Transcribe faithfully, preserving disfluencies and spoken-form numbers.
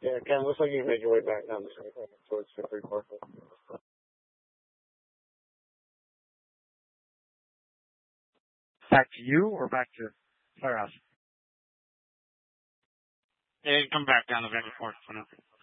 Yeah, Ken, looks like you made your way back down the street towards Victory Park. Back to you or back to Firehouse? Yeah, come back down to Victory Park for now.